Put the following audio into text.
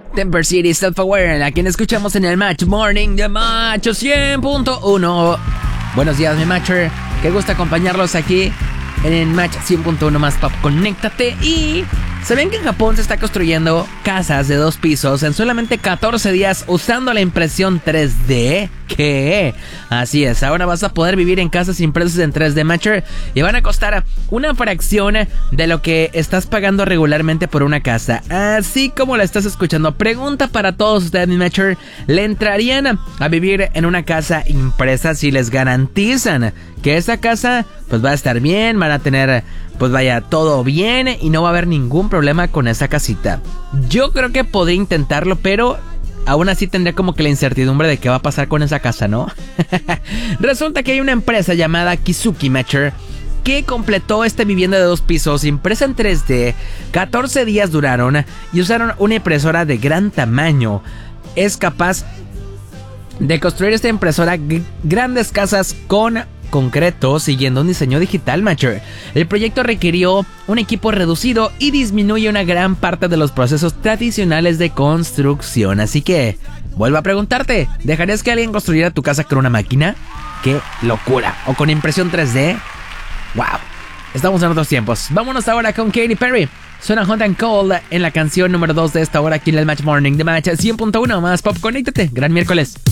Temper City, Self-Aware, a quien escuchamos en el Match Morning de Macho 100.1. Buenos días, mi Matcher. Qué gusto acompañarlos aquí en el Match 100.1 más Pop. Conéctate. Y ¿sabían que en Japón se está construyendo casas de 2 pisos en solamente 14 días usando la impresión 3D? ¿Qué? Así es, ahora vas a poder vivir en casas impresas en 3D, Matcher, y van a costar una fracción de lo que estás pagando regularmente por una casa. Así como la estás escuchando. Pregunta para todos ustedes, mi Matcher: ¿le entrarían a vivir en una casa impresa si les garantizan que esa casa pues va a estar bien, van a tener pues vaya todo bien y no va a haber ningún problema con esa casita? Yo creo que podría intentarlo, pero aún así tendría como que la incertidumbre de qué va a pasar con esa casa, ¿no? Resulta que hay una empresa llamada Kizuki, Matcher, que completó esta vivienda de 2 pisos impresa en 3D. 14 días duraron y usaron una impresora de gran tamaño. Es capaz de construir esta impresora grandes casas con concreto siguiendo un diseño digital, Matcher. El proyecto requirió un equipo reducido y disminuye una gran parte de los procesos tradicionales de construcción. Así que vuelvo a preguntarte: ¿dejarías que alguien construyera tu casa con una máquina? ¡Qué locura! ¿O con impresión 3D? ¡Wow! Estamos en otros tiempos. Vámonos ahora con Katy Perry. Suena Hot and Cold en la canción número 2 de esta hora aquí en el Match Morning de Match 100.1 más Pop. Conéctate. Gran miércoles.